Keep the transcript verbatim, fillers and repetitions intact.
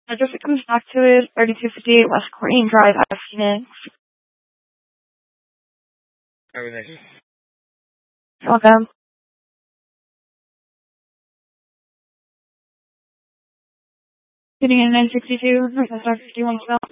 Address it comes back to is thirty-two fifty-eight West Courtney Drive out of Phoenix. Everything. Welcome. Sitting in nine sixty-two, Northwest fifty-one